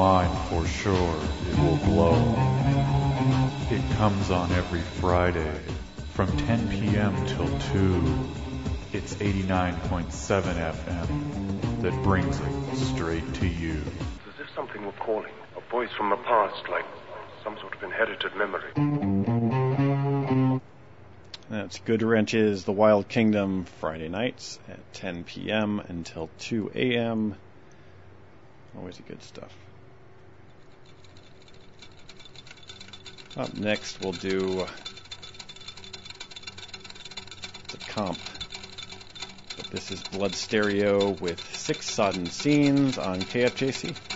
mine for sure, it will blow. It comes on every Friday from 10 p.m. till 2. It's 89.7 FM that brings it straight to you. It's as if something were calling, a voice from the past, like some sort of inherited memory. That's Good Wrenches, The Wild Kingdom, Friday nights at 10 p.m. until 2 a.m. Always good stuff. Up next, we'll do the comp. But this is Blood Stereo with 6 Sodden Scenes on KFJC.